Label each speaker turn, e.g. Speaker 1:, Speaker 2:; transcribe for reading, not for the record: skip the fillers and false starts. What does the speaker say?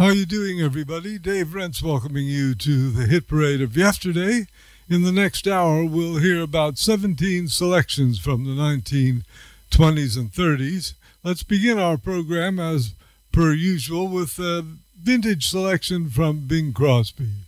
Speaker 1: How are you doing, everybody? Dave Rentz welcoming you to the Hit Parade of yesterday. In the next hour, we'll hear about 17 selections from the 1920s and 30s. Let's begin our program, as per usual, with a vintage selection from Bing Crosby.